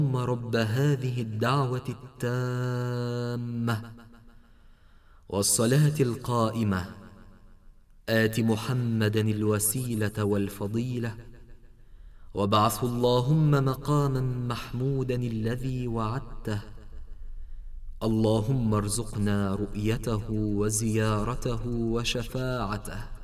رب هذه الدعوة التامة والصلاة القائمة آت محمدا الوسيلة والفضيلة وابعثه اللهم مقاما محمودا الذي وعدته. اللهم ارزقنا رؤيته وزيارته وشفاعته